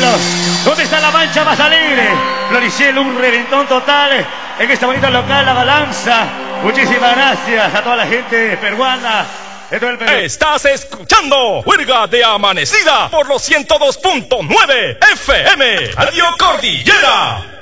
¿Dónde está la mancha más alegre? Floriciel, un reventón total en este bonito local, La Balanza. Muchísimas gracias a toda la gente peruana de todo el Perú. Estás escuchando Juerga de Amanecida por los 102.9 FM Radio Cordillera.